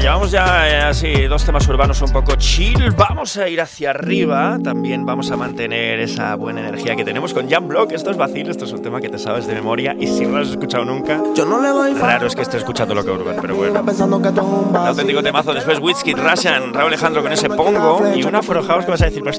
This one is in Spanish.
llevamos ya así 2 temas urbanos un poco chill. Vamos a ir hacia arriba. También vamos a mantener esa buena energía que tenemos con Jan Block. Esto es vacío, esto es un tema que te sabes de memoria. Y si no lo has escuchado nunca, raro es que esté escuchando lo que urban, pero bueno. Un auténtico temazo. Después Wizkid, Russian, Raúl Alejandro con ese Pongo. Y un Afro House que vas a decir,